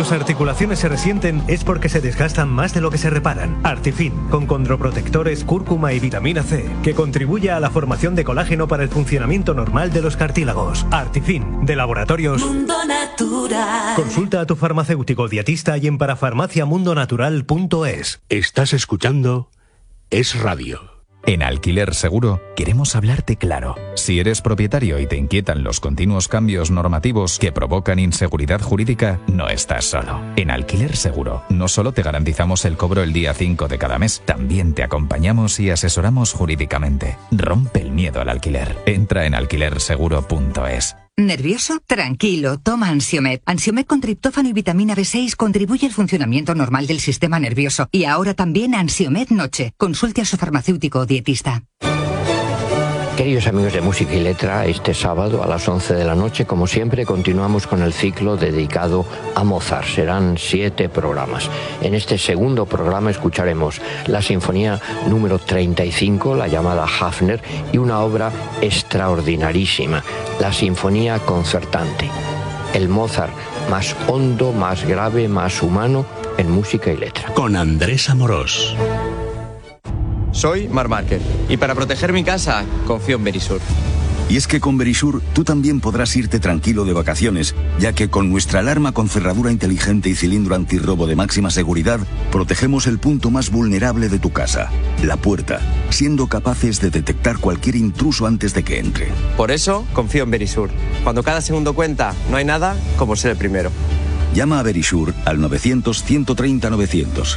tus articulaciones se resienten es porque se desgastan más de lo que se reparan. Artifin, con condroprotectores, cúrcuma y vitamina C, que contribuye a la formación de colágeno para el funcionamiento normal de los cartílagos. Artifin, de Laboratorios Mundo Natural. Consulta a tu farmacéutico dietista y en parafarmaciamundonatural.es. Estás escuchando Es Radio. En Alquiler Seguro queremos hablarte claro. Si eres propietario y te inquietan los continuos cambios normativos que provocan inseguridad jurídica, no estás solo. En Alquiler Seguro no solo te garantizamos el cobro el día 5 de cada mes, también te acompañamos y asesoramos jurídicamente. Rompe el miedo al alquiler. Entra en alquilerseguro.es. ¿Nervioso? Tranquilo, toma Ansiomed. Ansiomed con triptófano y vitamina B6 contribuye al funcionamiento normal del sistema nervioso. Y ahora también Ansiomed Noche. Consulte a su farmacéutico o dietista. Queridos amigos de Música y Letra, este sábado a las 11 de la noche, como siempre, continuamos con el ciclo dedicado a Mozart. Serán 7 programas. En este segundo programa escucharemos la Sinfonía número 35, la llamada Hafner, y una obra extraordinarísima, la Sinfonía Concertante. El Mozart más hondo, más grave, más humano en Música y Letra. Con Andrés Amorós. Soy Marc Márquez y para proteger mi casa confío en Verisur. Y es que con Verisur tú también podrás irte tranquilo de vacaciones, ya que con nuestra alarma con cerradura inteligente y cilindro antirrobo de máxima seguridad, protegemos el punto más vulnerable de tu casa, la puerta, siendo capaces de detectar cualquier intruso antes de que entre. Por eso confío en Verisur. Cuando cada segundo cuenta, no hay nada como ser el primero. Llama a Verisur al 900-130-900.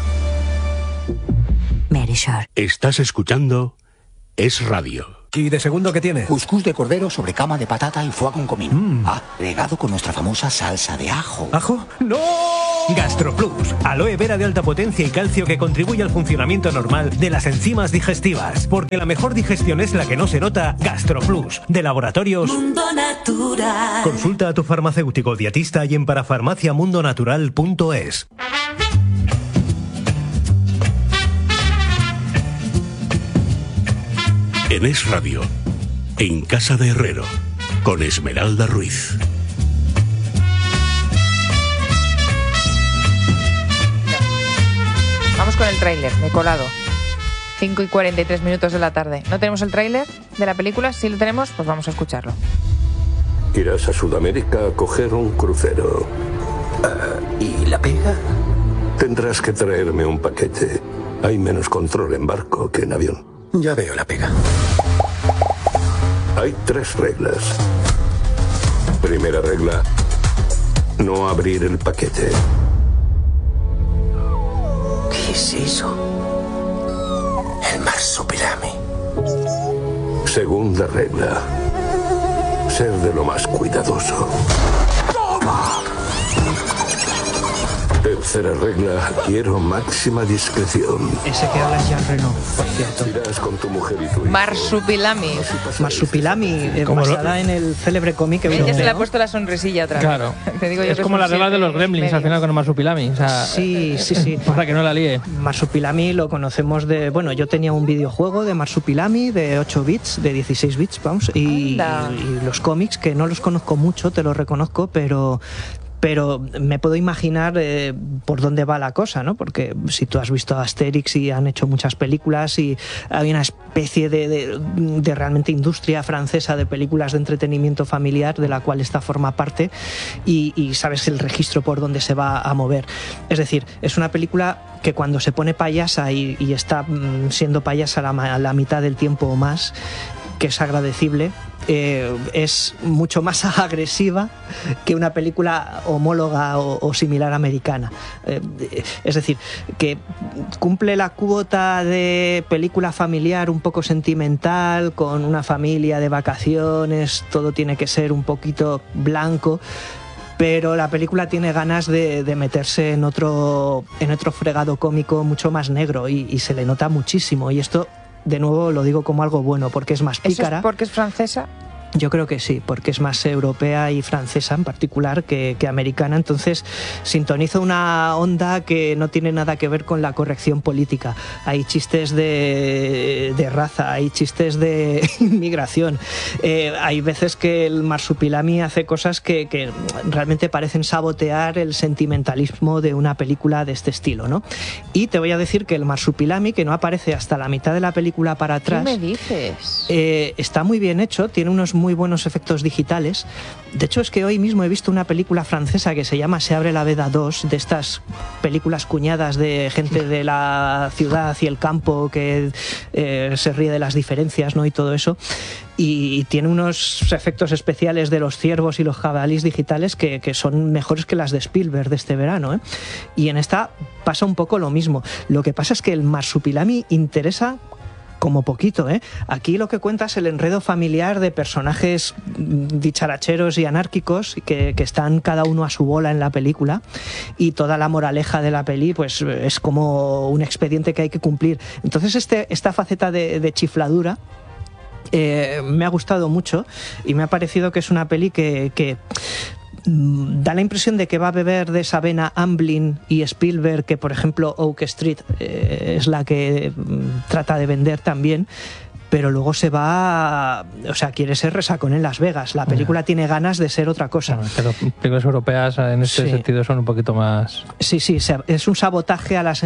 Verisur. Estás escuchando Es Radio. ¿Y de segundo qué tiene? Cuscús de cordero sobre cama de patata y foie con comino. Regado con nuestra famosa salsa de ajo. ¿Ajo? ¡No! GastroPlus, aloe vera de alta potencia y calcio que contribuye al funcionamiento normal de las enzimas digestivas. Porque la mejor digestión es la que no se nota. GastroPlus, de Laboratorios Mundo Natural. Consulta a tu farmacéutico dietista y en parafarmaciamundonatural.es. En Es Radio, en Casa de Herrero, con Esmeralda Ruiz. Vamos con el tráiler de Colado. 5:43 de la tarde. ¿No tenemos el tráiler de la película? Si lo tenemos, pues vamos a escucharlo. Irás a Sudamérica a coger un crucero. ¿Y la pega? Tendrás que traerme un paquete. Hay menos control en barco que en avión. Ya veo la pega. Hay 3 reglas. Primera regla: no abrir el paquete. ¿Qué es eso? El marsupilami. Segunda regla: ser de lo más cuidadoso. ¡Toma! Tercera regla: quiero máxima discreción. Ese que habla es Jean Reno, por cierto. Irás con tu mujer y tu hijo. Marsupilami. Marsupilami, basada en el célebre cómic europeo. Ya se le ha puesto la sonrisilla otra vez. Claro. Te digo yo es que como son las reglas de los 7 Gremlins medios. al final con el Marsupilami. O sea, Sí. para que no la líe. Marsupilami lo conocemos de... Bueno, yo tenía un videojuego de Marsupilami de 8 bits, de 16 bits, vamos, y los cómics, que no los conozco mucho, te los reconozco, pero me puedo imaginar por dónde va la cosa, ¿no? Porque si tú has visto Asterix y han hecho muchas películas y hay una especie de realmente industria francesa de películas de entretenimiento familiar de la cual esta forma parte y sabes el registro por donde se va a mover. Es decir, es una película que cuando se pone payasa y está siendo payasa la mitad del tiempo o más, que es agradecible, es mucho más agresiva que una película homóloga o similar americana. Es decir, que cumple la cuota de película familiar un poco sentimental, con una familia de vacaciones, todo tiene que ser un poquito blanco, pero la película tiene ganas de meterse en otro fregado cómico mucho más negro y se le nota muchísimo, y esto de nuevo lo digo como algo bueno porque es más pícara. ¿Eso es porque es francesa? Yo creo que sí, porque es más europea y francesa en particular que americana, entonces sintoniza una onda que no tiene nada que ver con la corrección política. Hay chistes de raza, hay chistes de inmigración, hay veces que el Marsupilami hace cosas que realmente parecen sabotear el sentimentalismo de una película de este estilo, ¿no? Y te voy a decir que el Marsupilami, que no aparece hasta la mitad de la película para atrás... ¿Qué me dices? Está muy bien hecho, tiene unos muy buenos efectos digitales. De hecho, es que hoy mismo he visto una película francesa que se llama Se abre la veda 2, de estas películas cuñadas de gente de la ciudad y el campo que se ríe de las diferencias, ¿no? Y todo eso. Y tiene unos efectos especiales de los ciervos y los jabalíes digitales que son mejores que las de Spielberg de este verano, ¿eh? Y en esta pasa un poco lo mismo. Lo que pasa es que el Marsupilami interesa como poquito, ¿eh? Aquí lo que cuenta es el enredo familiar de personajes dicharacheros y anárquicos que están cada uno a su bola en la película, y toda la moraleja de la peli pues es como un expediente que hay que cumplir. Entonces esta faceta de chifladura me ha gustado mucho, y me ha parecido que es una peli que da la impresión de que va a beber de esa vena Amblin y Spielberg, que por ejemplo Oak Street es la que trata de vender también, pero luego se va, o sea, quiere ser Resacón en Las Vegas. La película tiene ganas de ser otra cosa. Bueno, pero películas europeas en este sentido son un poquito más... Sí, es un sabotaje a la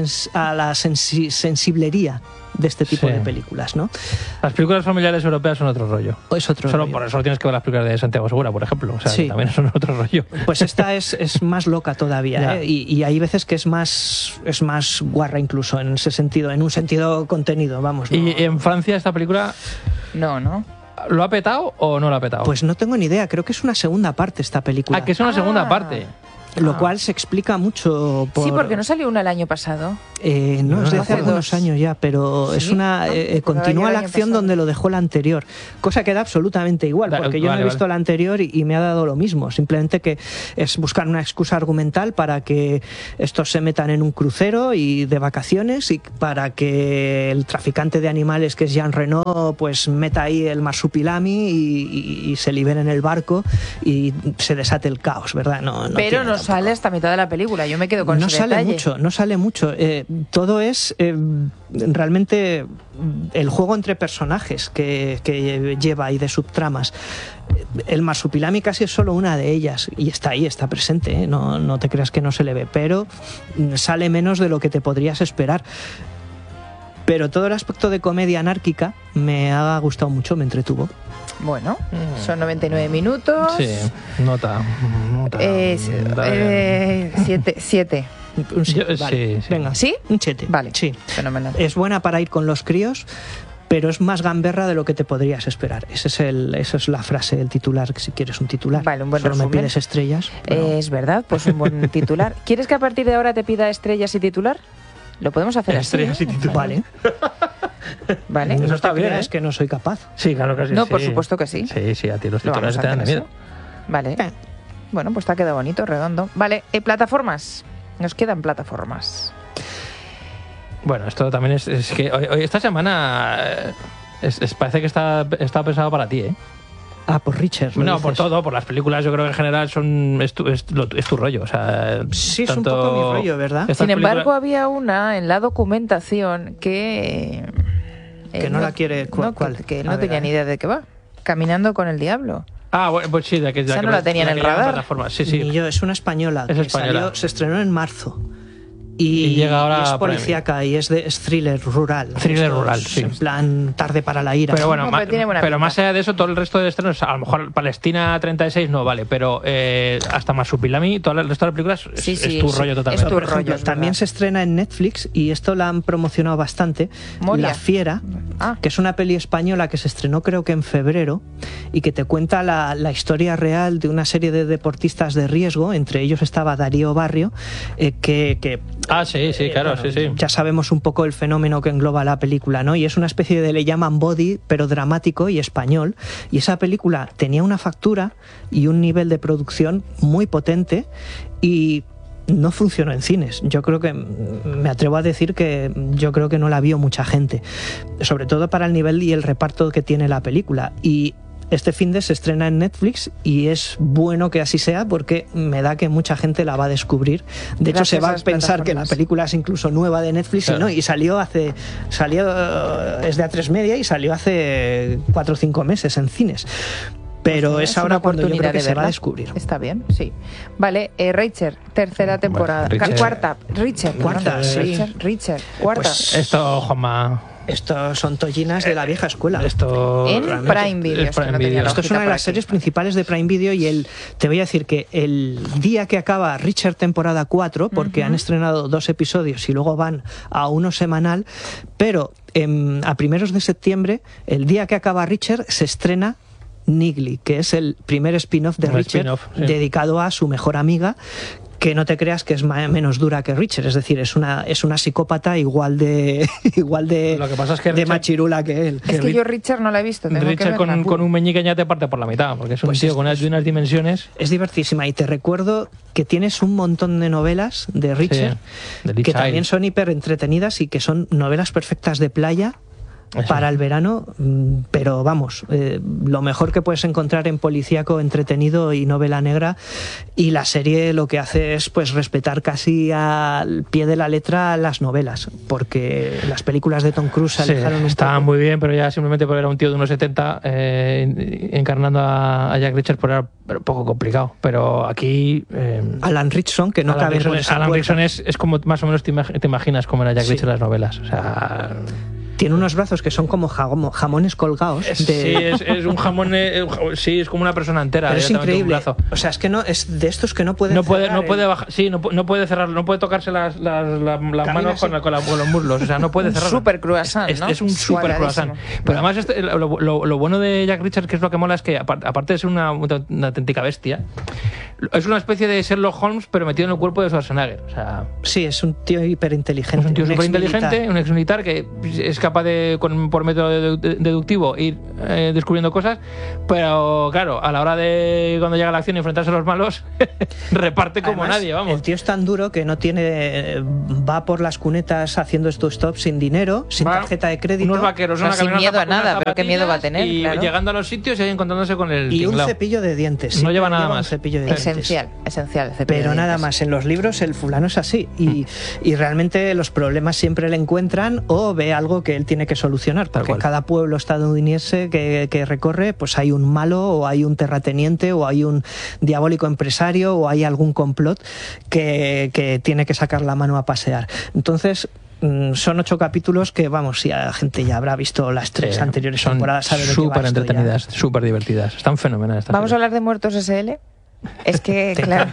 sensiblería de este tipo de películas, ¿no? Las películas familiares europeas son otro rollo. Es otro rollo. Por eso tienes que ver las películas de Santiago Segura, por ejemplo. O sea, que también son otro rollo. Pues esta es más loca todavía, ¿eh? Y hay veces que es más guarra incluso en ese sentido, en un sentido contenido, vamos. ¿No? ¿Y en Francia esta película? No. ¿Lo ha petado o no lo ha petado? Pues no tengo ni idea, creo que es una segunda parte esta película. Ah, que es una segunda parte. Lo cual se explica mucho por... Sí, porque no salió una el año pasado. No, es de hace algunos años ya, pero ¿sí? es una... continúa la acción donde lo dejó la anterior, cosa que da absolutamente igual, porque yo no he visto la anterior y me ha dado lo mismo, simplemente que es buscar una excusa argumental para que estos se metan en un crucero y de vacaciones, y para que el traficante de animales, que es Jean Reno, pues meta ahí el Marsupilami y se libere en el barco y se desate el caos, ¿verdad? Pero no sale hasta mitad de la película, yo me quedo con ese detalle. No sale mucho. Todo es realmente el juego entre personajes que lleva y de subtramas. El Marsupilami casi es solo una de ellas, y está ahí, está presente, ¿eh? No te creas que no se le ve, pero sale menos de lo que te podrías esperar. Pero todo el aspecto de comedia anárquica me ha gustado mucho, me entretuvo. Bueno, son 99 minutos. Sí, nota. 7. Un 7, vale. Sí. Venga, ¿sí? Un 7. Vale, sí. Fenomenal. Es buena para ir con los críos, pero es más gamberra de lo que te podrías esperar. Esa es la frase, el titular, si quieres un titular. Vale, un buen Solo resumen. me pides estrellas. Pero... Es verdad, pues un buen titular. ¿Quieres que a partir de ahora te pida estrellas y titular? Lo podemos hacer estrellas así. Y titular. Vale. Vale. Eso está bien, ¿eh? Es que no soy capaz. Sí, claro que sí. No, por supuesto que sí. Sí, a ti los Lo titulares vamos a te dan de hacer miedo. así. Vale. Bueno, pues te ha quedado bonito, redondo. Vale, plataformas. Nos quedan plataformas. Bueno, esto también es que hoy esta semana parece que está pensado para ti, ¿eh? Ah, por Richard. No, por todo, por las películas, yo creo que en general es tu rollo. O sea, sí, es un poco mi rollo, ¿verdad? Sin embargo, había una en la documentación que no la quiere. ¿Cuál? Que no tenía ni idea de qué va. Caminando con el diablo. Ah, bueno, pues sí, de que no la tenía en el radar. Sí. Ni yo, es una española. Es española. Se estrenó en marzo. Y llega ahora y es policíaca y es thriller rural. Thriller rural, sí. En plan, tarde para la ira. Pero bueno, pero más allá de eso, todo el resto de estrenos, a lo mejor Palestina 36 no vale, pero hasta Marsupilami, todo el resto de las películas es tu rollo totalmente. Es tu rollo, también se estrena en Netflix, y esto la han promocionado bastante. Moria. La Fiera, que es una peli española que se estrenó creo que en febrero, y que te cuenta la historia real de una serie de deportistas de riesgo. Entre ellos estaba Darío Barrio, que sí, claro, bueno, sí. Ya sabemos un poco el fenómeno que engloba la película, ¿no? Y es una especie de, le llaman body, pero dramático y español. Y esa película tenía una factura y un nivel de producción muy potente, y no funcionó en cines. Yo creo que, me atrevo a decir que yo creo que no la vio mucha gente, sobre todo para el nivel y el reparto que tiene la película. Y este finde se estrena en Netflix y es bueno que así sea porque me da que mucha gente la va a descubrir. De hecho, se va a pensar que la película es incluso nueva de Netflix, claro. Y no, y salió es de A3 Media y salió hace 4 o 5 meses en cines. Pero pues es ahora cuando yo creo que se va a descubrir. Está bien, sí. Vale, Rachel, tercera temporada. Cuarta, Richard. Cuarta, sí. Richard, cuarta. Pues esto, Juanma... Estos son tollinas de la vieja escuela. Esto en Prime Video. Esto es una de las series principales de Prime Video y te voy a decir que el día que acaba Richard temporada 4, porque han estrenado 2 episodios y luego van a uno semanal, pero a primeros de septiembre, el día que acaba Richard, se estrena Niggly, que es el primer spin-off de Richard, dedicado a su mejor amiga, que no te creas que es menos dura que Richard, es decir, es una psicópata igual de Lo que pasa es que de machirula que él. Es que yo Richard no la he visto. Richard con un meñique ya te parte por la mitad, porque es un tío con unas dimensiones. Es divertísima y te recuerdo que tienes un montón de novelas de Richard que también son hiper entretenidas y que son novelas perfectas de playa. Para el verano, pero vamos, lo mejor que puedes encontrar en policíaco entretenido y novela negra, y la serie lo que hace es pues respetar casi al pie de la letra las novelas, porque las películas de Tom Cruise se alejaron estaban muy bien, pero ya simplemente por era un tío de unos 70 encarnando a Jack Richard era un poco complicado, pero aquí Alan Ritchson, que no cabe en esa Alan Ritchson es como más o menos te imaginas cómo era Jack Richard en las novelas, o sea... Tiene unos brazos que son como jamones colgados. Es un jamón, sí, es como una persona entera. Pero es increíble. O sea, es que no es de estos que no puede cerrar. No puede bajar, sí, no puede cerrar, no puede tocarse las manos con los muslos. O sea, no puede cerrar. Un super croissant, ¿no? Es un super croissant. Pero además lo bueno de Jack Richard, que es lo que mola, es que aparte de ser una auténtica bestia, es una especie de Sherlock Holmes, pero metido en el cuerpo de Schwarzenegger. O sea, sí, es un tío hiperinteligente. Es un tío superinteligente, un exmilitar que es capaz de, por método deductivo, ir descubriendo cosas, pero claro, a la hora de cuando llega la acción y enfrentarse a los malos, reparte como además, nadie, vamos. El tío es tan duro que no tiene, va por las cunetas haciendo estos stops sin dinero, sin tarjeta de crédito. Unos vaqueros, sin miedo a nada, pero qué miedo va a tener. Y claro. Llegando a los sitios y ahí encontrándose con el y tinglao. Un cepillo de dientes. No lleva nada más. Un cepillo de dientes. Esencial. Pero nada más, en los libros el fulano es así y realmente los problemas siempre le encuentran o ve algo que él tiene que solucionar, porque en cada pueblo estadounidense que recorre pues hay un malo o hay un terrateniente o hay un diabólico empresario o hay algún complot que tiene que sacar la mano a pasear. Entonces son 8 capítulos que, vamos, si la gente ya habrá visto las 3 anteriores temporadas, sabe de qué va súper entretenidas, súper divertidas, están fenomenales. ¿Vamos a hablar de Muertos S.L.? Es que, claro,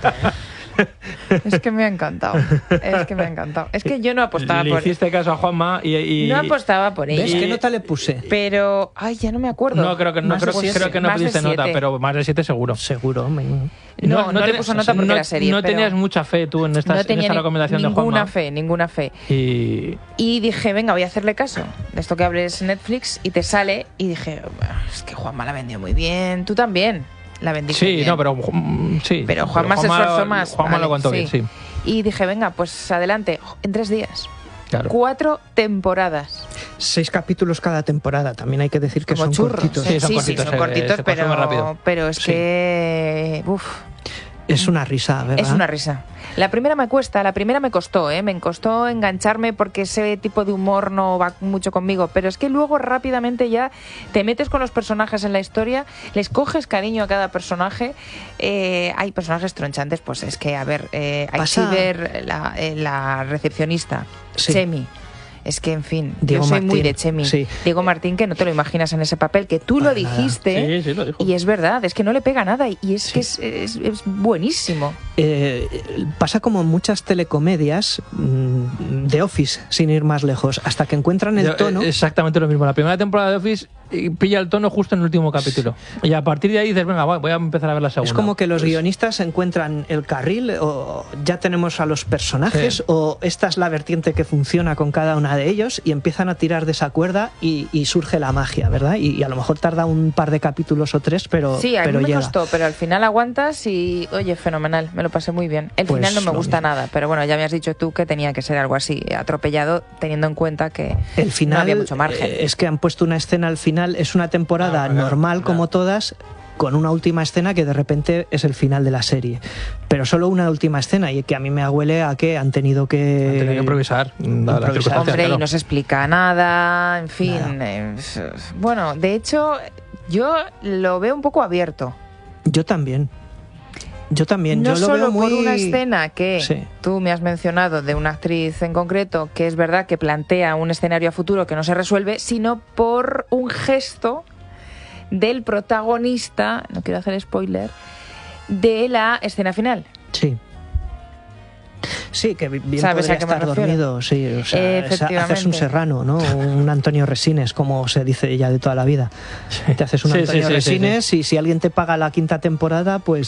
es que me ha encantado. Es que yo no apostaba por... Le hiciste caso a Juanma y... No apostaba por ella. ¿Ves qué nota le puse? Pero... Ay, ya no me acuerdo. No, creo que no pusiste nota, pero más de 7 seguro. Seguro. No te puso nota porque era serie. No tenías mucha fe tú en esta recomendación de Juanma. Ninguna fe. Y dije, venga, voy a hacerle caso de esto que hables Netflix, y te sale, y dije, es que Juanma la vendió muy bien. Tú también. La bendición. Sí, bien. No, pero sí. Pero Juanma se esforzó más. Juanma lo contó bien, sí. Y dije, venga, pues adelante, en 3 días. Claro. 4 temporadas. 6 capítulos cada temporada. También hay que decir que como son churros. cortitos. Sí, son cortitos, pero es que... Es una risa, ¿verdad? Es una risa. La primera me costó, me costó engancharme porque ese tipo de humor no va mucho conmigo, pero es que luego rápidamente ya te metes con los personajes en la historia, les coges cariño a cada personaje. Hay personajes tronchantes, pues es que, a ver, hay Ciber, la recepcionista, sí. Chemi. Es que, en fin, Diego yo soy Martín, muy de Chemi. Sí. Diego Martín, que no te lo imaginas en ese papel, que tú lo dijiste, sí, lo dijo. Y es verdad, es que no le pega nada y es que es buenísimo. Pasa como en muchas telecomedias, de Office, sin ir más lejos, hasta que encuentran el tono. Exactamente lo mismo. La primera temporada de Office pilla el tono justo en el último capítulo. Y a partir de ahí dices, venga, voy a empezar a ver la segunda. Es como que los guionistas encuentran el carril, o ya tenemos a los personajes, o esta es la vertiente que funciona con cada una de ellos, y empiezan a tirar de esa cuerda y surge la magia, ¿verdad? Y a lo mejor tarda un par de capítulos o 3, pero sí, a mí me llega. Costó, pero al final aguantas y, oye, fenomenal, me lo pasé muy bien. El pues final no me gusta nada, pero bueno, ya me has dicho tú que tenía que ser algo así, atropellado, teniendo en cuenta que el final, no había mucho margen. Es que han puesto una escena al final final es una temporada normal como todas, con una última escena que de repente es el final de la serie. Pero solo una última escena, y que a mí me huele a que han tenido que improvisar. Hombre, y no se explica nada, en fin. Bueno, de hecho, yo lo veo un poco abierto. Yo también. No yo lo solo veo muy... por una escena que tú me has mencionado de una actriz en concreto, que es verdad que plantea un escenario a futuro que no se resuelve, sino por un gesto del protagonista, no quiero hacer spoiler, de la escena final. Sí, que bien ¿sabes podría a qué me estar refiero? dormido, sí, o sea, Efectivamente. haces un Serrano, ¿no? Un Antonio Resines, como se dice ya de toda la vida. Te haces un Antonio Resines y si alguien te paga la 5ª temporada, pues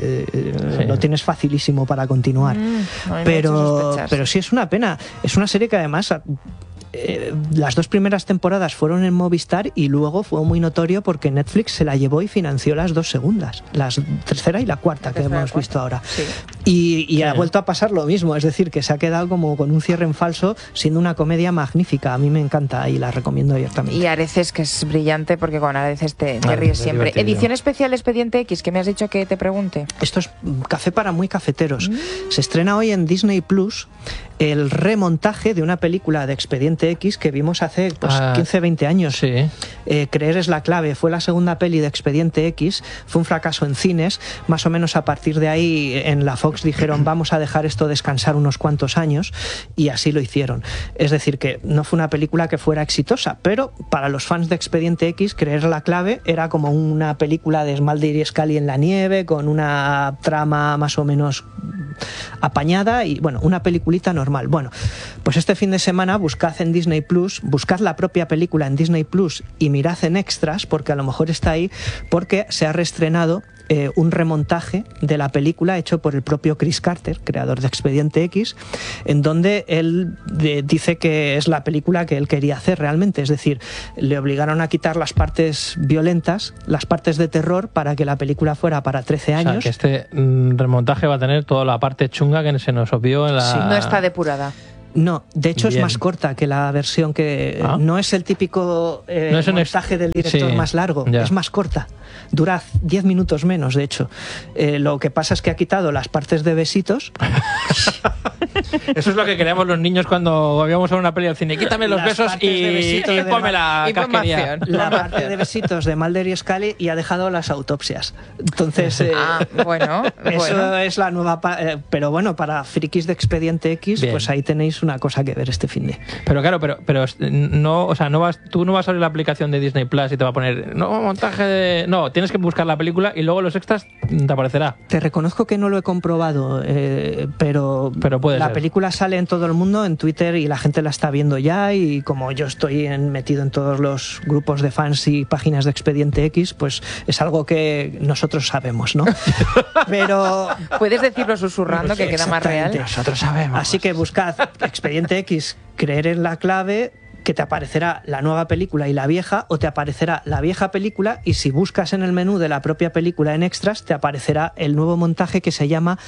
lo tienes facilísimo para continuar. Pero sí es una pena. Es una serie que además... las 2 primeras temporadas fueron en Movistar y luego fue muy notorio porque Netflix se la llevó y financió las 2 segundas, la 3ª y la 4ª que hemos visto ahora. Y ha vuelto a pasar lo mismo, es decir, que se ha quedado como con un cierre en falso, siendo una comedia magnífica. A mí me encanta y la recomiendo abiertamente. Y Areces, que es brillante, porque con Areces te ríes siempre. Edición especial Expediente X, que me has dicho que te pregunte. Esto es café para muy cafeteros. Se estrena hoy en Disney Plus el remontaje de una película de Expediente X que vimos hace 15-20 años. Creer es la clave. Fue la segunda peli de Expediente X. Fue un fracaso en cines. Más o menos a partir de ahí en la Fox dijeron vamos a dejar esto descansar unos cuantos años, y así lo hicieron. Es decir, que no fue una película que fuera exitosa, pero para los fans de Expediente X, Creer la clave era como una película de Mulder y Scully en la nieve, con una trama más o menos apañada y, bueno, una peliculita normal. Bueno, pues este fin de semana buscad en Disney Plus, buscad la propia película en Disney Plus y mirad en extras, porque a lo mejor está ahí, porque se ha reestrenado un remontaje de la película hecho por el propio Chris Carter, creador de Expediente X, en donde él dice que es la película que él quería hacer realmente, es decir, le obligaron a quitar las partes violentas, las partes de terror, para que la película fuera para 13 años. O sea, que este remontaje va a tener toda la parte chunga que se nos obvió en la... No está depurada. No, de hecho es más corta que la versión que... No es el típico montaje del director más largo, es más corta. Dura 10 minutos menos, de hecho. Lo que pasa es que ha quitado las partes de besitos. Eso es lo que queríamos los niños cuando íbamos a una peli al cine. Quítame los besos y ponme la casquería. La parte de besitos de Mulder y Scully, y ha dejado las autopsias. Entonces, eso es la nueva... pero bueno, para frikis de Expediente X, pues ahí tenéis una cosa que ver este fin de... Pero claro, pero no, o sea, tú no vas a abrir la aplicación de Disney Plus y te va a poner montaje de... No, tienes que buscar la película y luego los extras te aparecerá. Te reconozco que no lo he comprobado, pero puede la ser. película sale en todo el mundo, en Twitter, y la gente la está viendo ya, y como yo estoy metido en todos los grupos de fans y páginas de Expediente X, pues es algo que nosotros sabemos, ¿no? Pero... Puedes decirlo susurrando, que queda más real. Nosotros sabemos. Así que buscad Expediente X, Creer en la clave, que te aparecerá la nueva película y la vieja, o te aparecerá la vieja película, y si buscas en el menú de la propia película en extras, te aparecerá el nuevo montaje que se llama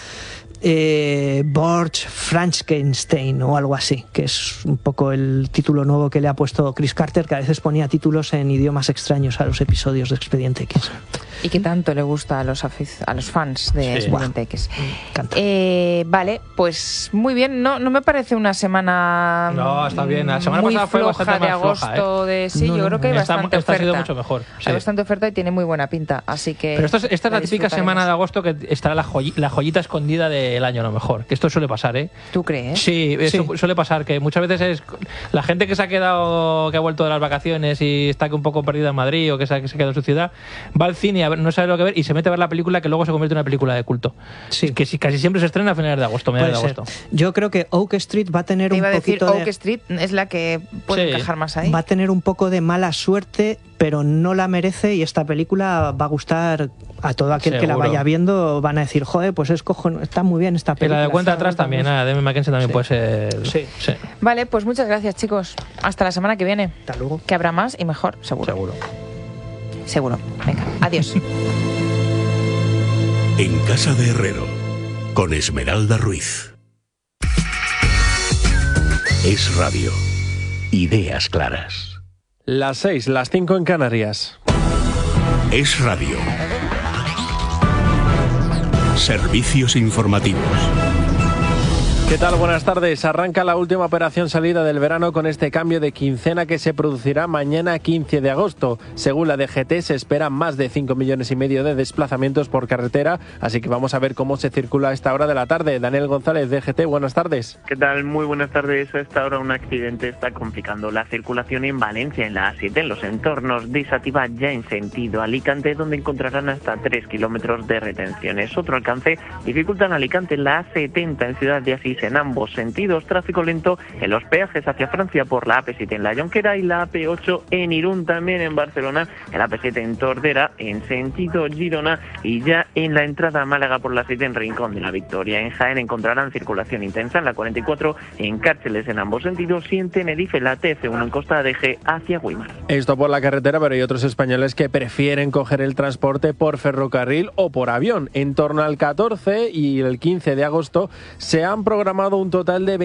Borch Frankenstein o algo así, que es un poco el título nuevo que le ha puesto Chris Carter, que a veces ponía títulos en idiomas extraños a los episodios de Expediente X. Y que tanto le gusta a los fans de Expediente X. Vale, pues muy bien. No me parece una semana... No, está bien. La semana muy pasada fue floja bastante de más agosto. Floja, Sí, yo creo que hay bastante oferta. Ha sido mucho mejor. Hay bastante oferta y tiene muy buena pinta. Así que... Pero esta es la típica semana de agosto que estará la joyita escondida del año, a lo mejor. Que esto suele pasar, ¿eh? ¿Tú crees? Sí, suele pasar, que muchas veces es la gente que se ha quedado, que ha vuelto de las vacaciones y está un poco perdida en Madrid, o que se ha quedado en su ciudad, va al cine a ver, no sabe lo que ver, y se mete a ver la película, que luego se convierte en una película de culto. Sí. Que casi siempre se estrena a finales de agosto, mediados de agosto. Yo creo que Oak Street va a tener un poquito de... Oak Street es la que puede encajar más ahí. Va a tener un poco de mala suerte, pero no la merece, y esta película va a gustar a todo aquel que la vaya viendo. Van a decir, joder, pues está muy bien esta película. Y la de cuenta atrás también, Demi McKenzie también puede ser... Sí. Vale, pues muchas gracias, chicos. Hasta la semana que viene. Hasta luego. Que habrá más y mejor, seguro. Venga, adiós. En Casa de Herrero, con Esmeralda Ruiz. Es radio. Ideas claras. Las 6, las 5 en Canarias. Es Radio. Servicios informativos. ¿Qué tal? Buenas tardes. Arranca la última operación salida del verano con este cambio de quincena que se producirá mañana 15 de agosto. Según la DGT se esperan más de 5,5 millones de desplazamientos por carretera, así que vamos a ver cómo se circula a esta hora de la tarde. Daniel González, DGT, buenas tardes. ¿Qué tal? Muy buenas tardes. A esta hora un accidente está complicando la circulación en Valencia, en la A7, en los entornos de Sativa, ya en sentido Alicante, donde encontrarán hasta 3 kilómetros de retenciones. Otro alcance dificulta en Alicante, en la A70, en Ciudad de Asís, en ambos sentidos. Tráfico lento en los peajes hacia Francia por la AP7 en La Jonquera y la AP8 en Irún, también en Barcelona, en la AP7 en Tordera, en sentido Girona, y ya en la entrada a Málaga por la 7 en Rincón de la Victoria. En Jaén encontrarán circulación intensa en la 44 en Cárceles en ambos sentidos y en Tenerife la TF1 en Costa de G hacia Güímar. Esto por la carretera, pero hay otros españoles que prefieren coger el transporte por ferrocarril o por avión. En torno al 14 y el 15 de agosto se han programado un total de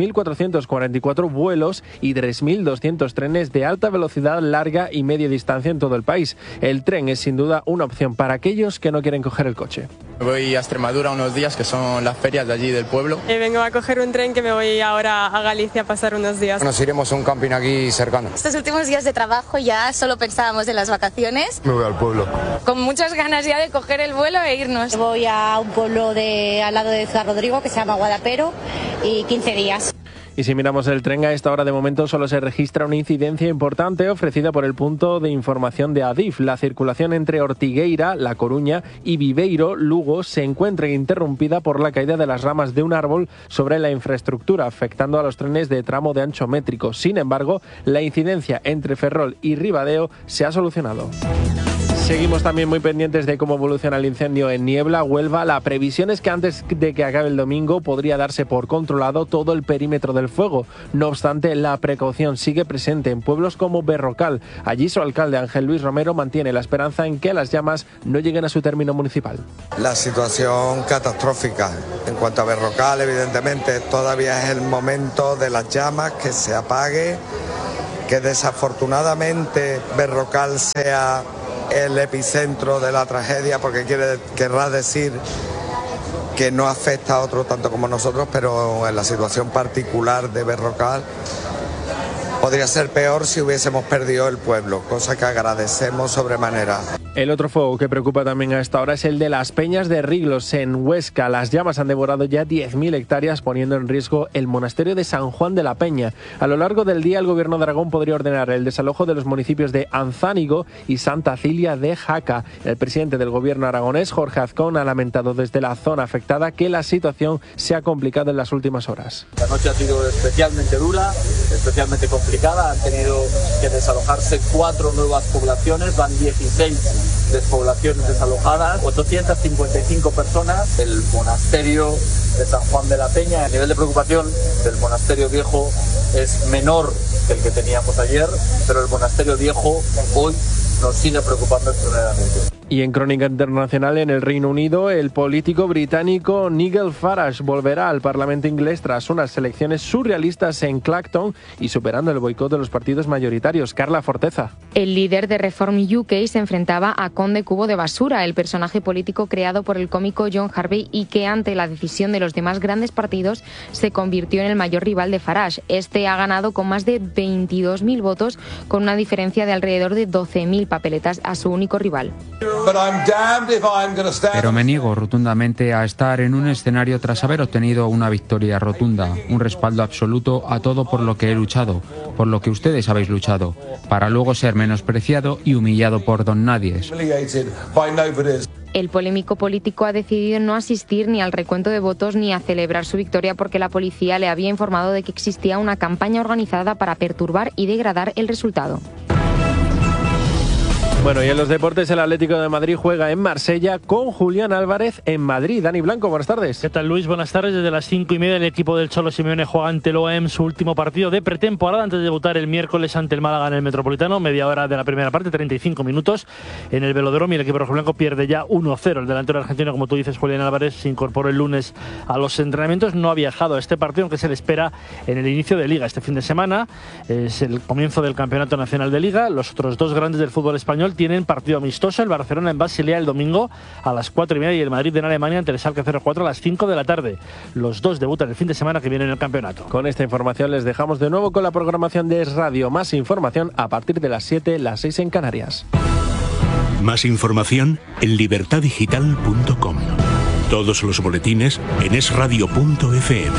22.444 vuelos y 3.200 trenes de alta velocidad, larga y media distancia en todo el país. El tren es sin duda una opción para aquellos que no quieren coger el coche. Voy a Extremadura unos días, que son las ferias de allí del pueblo. Vengo a coger un tren que me voy ahora a Galicia a pasar unos días. Nos iremos a un camping aquí cercano. Estos últimos días de trabajo ya solo pensábamos en las vacaciones. Me voy al pueblo. Con muchas ganas ya de coger el vuelo e irnos. Voy a un pueblo al lado de Ciudad Rodrigo que se llama Guadapero y 15 días. Y si miramos el tren, a esta hora de momento solo se registra una incidencia importante ofrecida por el punto de información de Adif. La circulación entre Ortigueira, La Coruña y Viveiro, Lugo, se encuentra interrumpida por la caída de las ramas de un árbol sobre la infraestructura, afectando a los trenes de tramo de ancho métrico. Sin embargo, la incidencia entre Ferrol y Ribadeo se ha solucionado. Seguimos también muy pendientes de cómo evoluciona el incendio en Niebla, Huelva. La previsión es que antes de que acabe el domingo podría darse por controlado todo el perímetro del fuego. No obstante, la precaución sigue presente en pueblos como Berrocal. Allí su alcalde Ángel Luis Romero mantiene la esperanza en que las llamas no lleguen a su término municipal. La situación catastrófica. En cuanto a Berrocal, evidentemente, todavía es el momento de las llamas, que se apague, que desafortunadamente Berrocal sea el epicentro de la tragedia, porque querrá decir que no afecta a otro tanto como nosotros, pero en la situación particular de Berrocal podría ser peor si hubiésemos perdido el pueblo, cosa que agradecemos sobremanera. El otro fuego que preocupa también a esta hora es el de las Peñas de Riglos, en Huesca. Las llamas han devorado ya 10.000 hectáreas, poniendo en riesgo el monasterio de San Juan de la Peña. A lo largo del día, el gobierno de Aragón podría ordenar el desalojo de los municipios de Anzánigo y Santa Cilia de Jaca. El presidente del gobierno aragonés, Jorge Azcón, ha lamentado desde la zona afectada que la situación se ha complicado en las últimas horas. La noche ha sido especialmente dura, especialmente complicada. Han tenido que desalojarse 4 nuevas poblaciones, van 16 despoblaciones desalojadas, 855 personas del monasterio de San Juan de la Peña. El nivel de preocupación del monasterio viejo es menor que el que teníamos ayer, pero el monasterio viejo hoy nos sigue preocupando extraordinariamente. Y en crónica internacional, en el Reino Unido, el político británico Nigel Farage volverá al Parlamento inglés tras unas elecciones surrealistas en Clacton y superando el boicot de los partidos mayoritarios. Carla Forteza. El líder de Reform UK se enfrentaba a Conde Cubo de Basura, el personaje político creado por el cómico John Harvey y que ante la decisión de los demás grandes partidos se convirtió en el mayor rival de Farage. Este ha ganado con más de 22.000 votos, con una diferencia de alrededor de 12.000 papeletas a su único rival. Pero me niego rotundamente a estar en un escenario tras haber obtenido una victoria rotunda, un respaldo absoluto a todo por lo que he luchado, por lo que ustedes habéis luchado, para luego ser menospreciado y humillado por don nadies. El polémico político ha decidido no asistir ni al recuento de votos ni a celebrar su victoria porque la policía le había informado de que existía una campaña organizada para perturbar y degradar el resultado. Bueno, y en los deportes el Atlético de Madrid juega en Marsella con Julián Álvarez en Madrid. Dani Blanco, buenas tardes. ¿Qué tal, Luis? Buenas tardes. Desde las 5:30 el equipo del Cholo Simeone juega ante el OM su último partido de pretemporada antes de debutar el miércoles ante el Málaga en el Metropolitano. Media hora de la primera parte, 35 minutos en el Velódromo, y el equipo rojiblanco pierde ya 1-0. El delantero argentino, como tú dices, Julián Álvarez, se incorporó el lunes a los entrenamientos. No ha viajado a este partido, aunque se le espera en el inicio de Liga este fin de semana. Es el comienzo del Campeonato Nacional de Liga. Los otros dos grandes del fútbol español tienen partido amistoso, el Barcelona en Basilea el domingo a las 4:30 y el Madrid en Alemania ante el Schalke 04 a las 5 de la tarde. Los dos debutan el fin de semana que viene en el campeonato. Con esta información les dejamos de nuevo con la programación de Es Radio. Más información a partir de las 7, las 6 en Canarias. Más información en libertadigital.com. Todos los boletines en esradio.fm.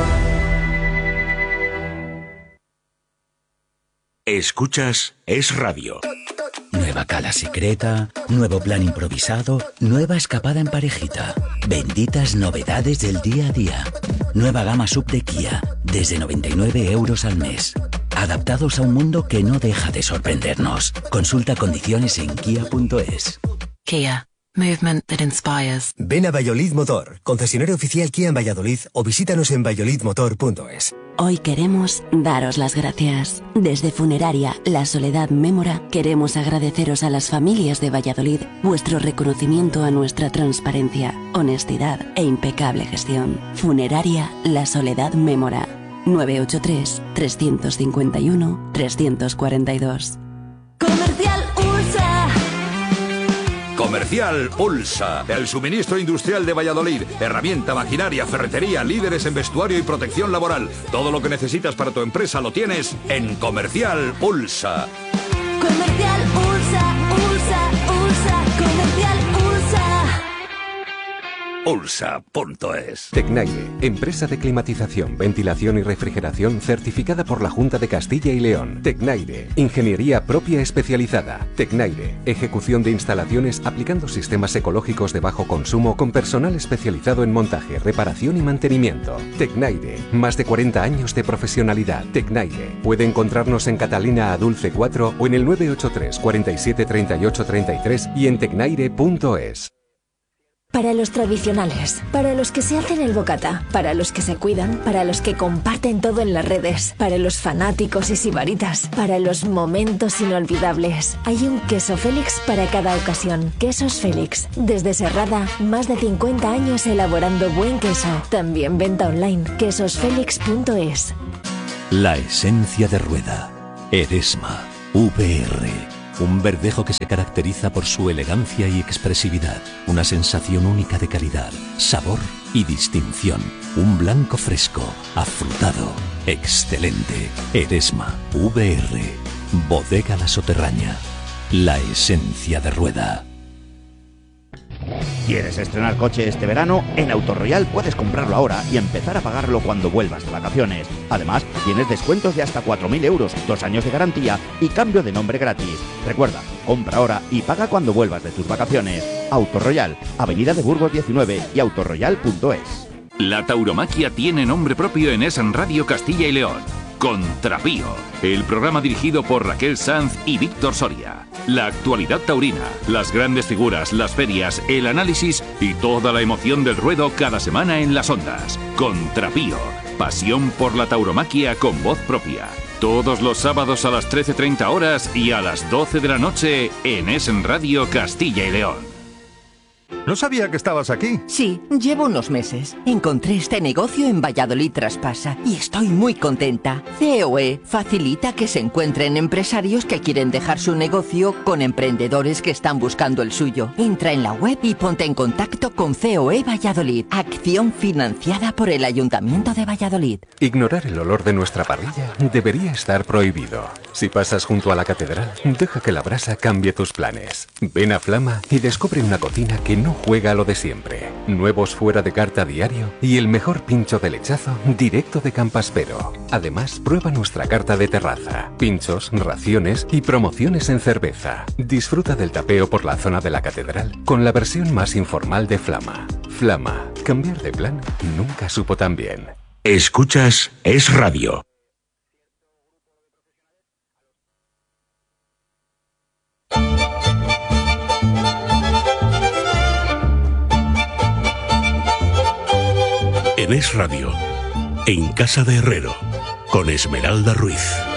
Escuchas Es Radio. Nueva cala secreta, nuevo plan improvisado, nueva escapada en parejita. Benditas novedades del día a día. Nueva gama sub de Kia, desde 99 euros al mes. Adaptados a un mundo que no deja de sorprendernos. Consulta condiciones en kia.es. Kia. Movement that inspires. Ven a Valladolid Motor, concesionario oficial Kia en Valladolid, o visítanos en valladolidmotor.es. Hoy queremos daros las gracias. Desde Funeraria La Soledad Mémora queremos agradeceros a las familias de Valladolid vuestro reconocimiento a nuestra transparencia, honestidad e impecable gestión. Funeraria La Soledad Mémora. 983-351-342. Comercial USA. Comercial Ulsa, el suministro industrial de Valladolid. Herramienta, maquinaria, ferretería, líderes en vestuario y protección laboral. Todo lo que necesitas para tu empresa lo tienes en Comercial Ulsa. Comercial USA, USA, USA. Comercial USA. Ulsa.es. Tecnaire, empresa de climatización, ventilación y refrigeración certificada por la Junta de Castilla y León. Tecnaire, ingeniería propia especializada. Tecnaire, ejecución de instalaciones aplicando sistemas ecológicos de bajo consumo con personal especializado en montaje, reparación y mantenimiento. Tecnaire, más de 40 años de profesionalidad. Tecnaire, puede encontrarnos en Catalina Adulce 4 o en el 983 47 38 33 y en tecnaire.es. Para los tradicionales, para los que se hacen el bocata, para los que se cuidan, para los que comparten todo en las redes, para los fanáticos y sibaritas, para los momentos inolvidables. Hay un queso Félix para cada ocasión. Quesos Félix. Desde Serrada, más de 50 años elaborando buen queso. También venta online. quesosfelix.es. La esencia de rueda. Eresma. VR. Un verdejo que se caracteriza por su elegancia y expresividad. Una sensación única de calidad, sabor y distinción. Un blanco fresco, afrutado, excelente. Eresma. VR. Bodega La Soterraña. La esencia de rueda. ¿Quieres estrenar coche este verano? En Autoroyal puedes comprarlo ahora y empezar a pagarlo cuando vuelvas de vacaciones. Además, tienes descuentos de hasta 4.000 euros, 2 años de garantía y cambio de nombre gratis. Recuerda, compra ahora y paga cuando vuelvas de tus vacaciones. Autoroyal, Avenida de Burgos 19 y autoroyal.es. La tauromaquia tiene nombre propio en Es Radio Castilla y León. Contrapío, el programa dirigido por Raquel Sanz y Víctor Soria. La actualidad taurina, las grandes figuras, las ferias, el análisis y toda la emoción del ruedo cada semana en las ondas. Contrapío, pasión por la tauromaquia con voz propia. Todos los sábados a las 13:30 horas y a las 12 de la noche en Es Radio Castilla y León. No sabía que estabas aquí. Sí, llevo unos meses. Encontré este negocio en Valladolid Traspasa y estoy muy contenta. COE facilita que se encuentren empresarios que quieren dejar su negocio con emprendedores que están buscando el suyo. Entra en la web y ponte en contacto con COE Valladolid. Acción financiada por el Ayuntamiento de Valladolid. Ignorar el olor de nuestra parrilla debería estar prohibido. Si pasas junto a la catedral, deja que la brasa cambie tus planes. Ven a Flama y descubre una cocina que no juega a lo de siempre. Nuevos fuera de carta diario y el mejor pincho de lechazo directo de Campaspero. Además, prueba nuestra carta de terraza, pinchos, raciones y promociones en cerveza. Disfruta del tapeo por la zona de la catedral con la versión más informal de Flama. Flama, cambiar de plan nunca supo tan bien. Escuchas Es Radio. En Es Radio, en Casa de Herrero, con Esmeralda Ruiz.